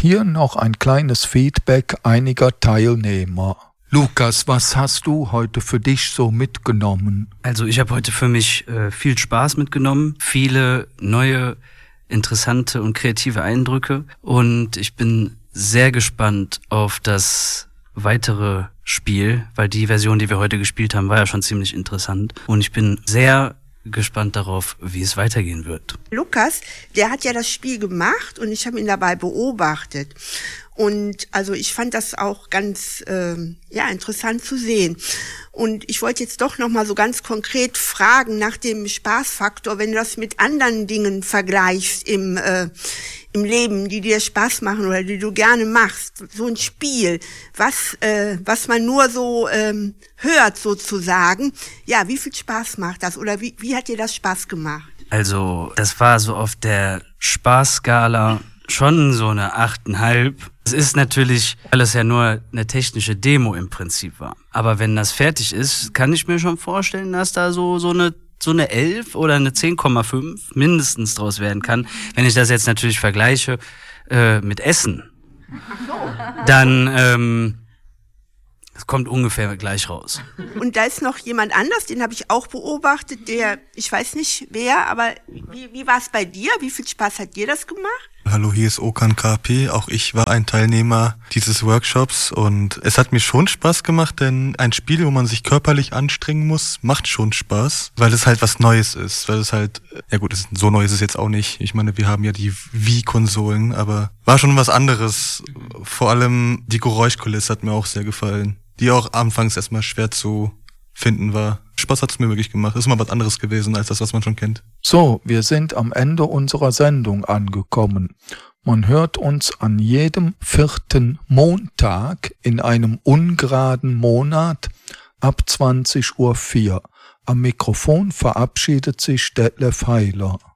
hier noch ein kleines Feedback einiger Teilnehmer. Lukas, was hast du heute für dich so mitgenommen? Also ich habe heute für mich viel Spaß mitgenommen, viele neue, interessante und kreative Eindrücke und ich bin sehr gespannt auf das weitere Spiel, weil die Version, die wir heute gespielt haben, war ja schon ziemlich interessant und ich bin sehr gespannt darauf, wie es weitergehen wird. Lukas, der hat ja das Spiel gemacht und ich habe ihn dabei beobachtet. Und also ich fand das auch ganz interessant zu sehen. Und ich wollte jetzt doch nochmal so ganz konkret fragen nach dem Spaßfaktor, wenn du das mit anderen Dingen vergleichst im Leben, die dir Spaß machen oder die du gerne machst. So ein Spiel, was man nur so hört sozusagen. Ja, wie viel Spaß macht das? Oder wie hat dir das Spaß gemacht? Also das war so auf der Spaßskala schon so eine 8,5. Es ist natürlich, weil es ja nur eine technische Demo im Prinzip war. Aber wenn das fertig ist, kann ich mir schon vorstellen, dass da so eine 11 oder eine 10,5 mindestens draus werden kann. Wenn ich das jetzt natürlich vergleiche mit Essen, dann es kommt ungefähr gleich raus. Und da ist noch jemand anders, den habe ich auch beobachtet, der, ich weiß nicht wer, aber wie war es bei dir? Wie viel Spaß hat dir das gemacht? Hallo, hier ist Okan KP. Auch ich war ein Teilnehmer dieses Workshops und es hat mir schon Spaß gemacht, denn ein Spiel, wo man sich körperlich anstrengen muss, macht schon Spaß, weil es halt was Neues ist, weil es halt, ja gut, so neu ist es jetzt auch nicht. Ich meine, wir haben ja die Wii-Konsolen, aber war schon was anderes. Vor allem die Geräuschkulisse hat mir auch sehr gefallen, die auch anfangs erstmal schwer zu finden war. Spaß hat es mir wirklich gemacht. Ist mal was anderes gewesen als das, was man schon kennt. So, wir sind am Ende unserer Sendung angekommen. Man hört uns an jedem 4. Montag in einem ungeraden Monat ab 20:04 Uhr. Am Mikrofon verabschiedet sich Detlef Heiler.